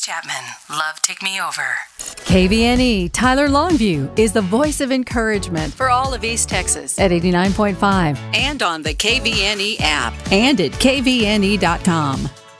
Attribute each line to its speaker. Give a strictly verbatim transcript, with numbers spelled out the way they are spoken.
Speaker 1: Chapman. Love Take Me Over.
Speaker 2: K V N E Tyler Longview is the voice of encouragement
Speaker 3: for all of East Texas
Speaker 2: at eighty-nine point five
Speaker 3: and on the K V N E app
Speaker 2: and at K V N E dot com.